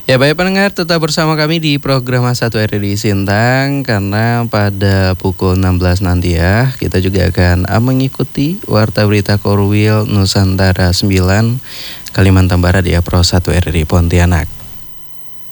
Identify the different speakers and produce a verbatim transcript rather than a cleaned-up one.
Speaker 1: Ya baik pendengar, tetap bersama kami di program satu R R I Sintang. Karena pada pukul enam belas nanti ya, kita juga akan ah, mengikuti Warta Berita Korwil Nusantara sembilan Kalimantan Barat ya, Pro satu R R I Pontianak.